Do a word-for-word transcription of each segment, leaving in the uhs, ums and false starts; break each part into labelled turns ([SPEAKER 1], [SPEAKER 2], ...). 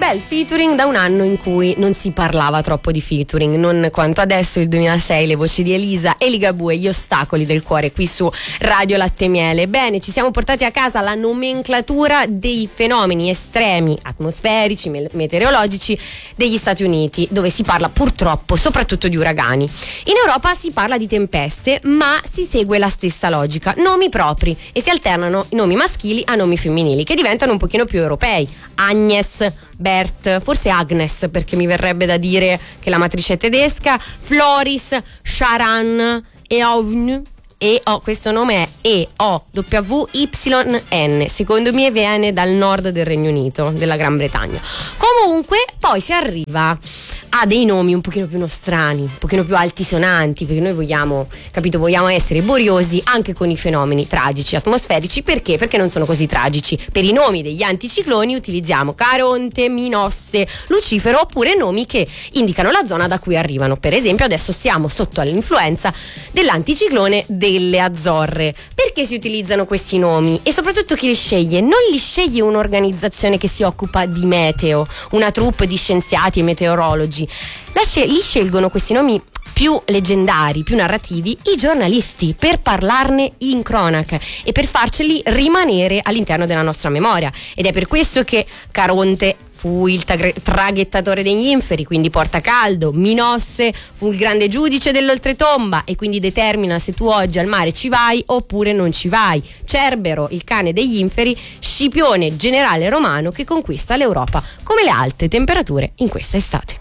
[SPEAKER 1] bel featuring da un anno in cui non si parlava troppo di featuring, non quanto adesso, il duemilasei, le voci di Elisa e Ligabue, Gli ostacoli del cuore, qui su Radio Latte Miele. Bene, ci siamo portati a casa la nomenclatura dei fenomeni estremi atmosferici, me- meteorologici degli Stati Uniti, dove si parla purtroppo soprattutto di uragani. In Europa si parla di tempeste, ma si segue la stessa logica, nomi propri, e si alternano i nomi maschili a nomi femminili, che diventano un pochino più europei. Agnes, Bert, forse Agnes, perché mi verrebbe da dire che la matrice è tedesca, Floris, Sharan, Eovn. E oh, questo nome è E O W Y N, secondo me viene dal nord del Regno Unito, della Gran Bretagna. Comunque poi si arriva a dei nomi un pochino più nostrani, un pochino più altisonanti, perché noi vogliamo, capito, vogliamo essere boriosi anche con i fenomeni tragici atmosferici. Perché? Perché non sono così tragici. Per i nomi degli anticicloni utilizziamo Caronte, Minosse, Lucifero, oppure nomi che indicano la zona da cui arrivano. Per esempio adesso siamo sotto all'influenza dell'anticiclone delle Azzorre. Perché si utilizzano questi nomi? E soprattutto chi li sceglie? Non li sceglie un'organizzazione che si occupa di meteo, una troupe di scienziati e meteorologi. La scel- li scelgono questi nomi più leggendari, più narrativi, i giornalisti, per parlarne in cronaca e per farceli rimanere all'interno della nostra memoria. Ed è per questo che Caronte fu il tagre- traghettatore degli inferi, quindi porta caldo. Minosse fu il grande giudice dell'oltretomba e quindi determina se tu oggi al mare ci vai oppure non ci vai. Cerbero, il cane degli inferi, Scipione, generale romano che conquista l'Europa come le alte temperature in questa estate.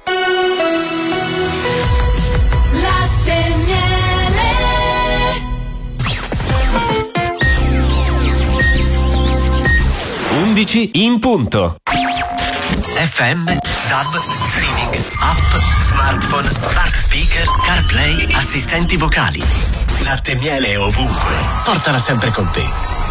[SPEAKER 2] Latte Miele.
[SPEAKER 3] undici in punto.
[SPEAKER 4] F M, D A B, streaming, app, smartphone, smart speaker, CarPlay, assistenti vocali. Latte Miele ovunque. Portala sempre con te.